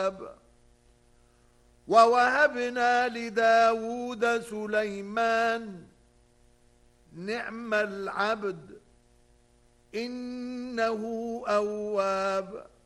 الثواب. ووهبنا لداود سليمان نعم العبد إنه أواب.